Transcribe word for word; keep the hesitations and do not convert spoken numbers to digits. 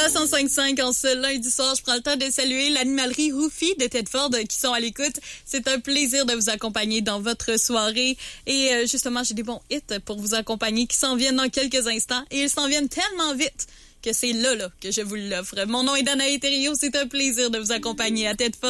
à cent cinq cinq en ce lundi soir. Je prends le temps de saluer l'animalerie Hoofy de Tedford qui sont à l'écoute. C'est un plaisir de vous accompagner dans votre soirée. Et euh, justement, j'ai des bons hits pour vous accompagner qui s'en viennent dans quelques instants. Et ils s'en viennent tellement vite que c'est là, là que je vous l'offre. Mon nom est Danae Thériault. C'est un plaisir de vous accompagner à Tedford.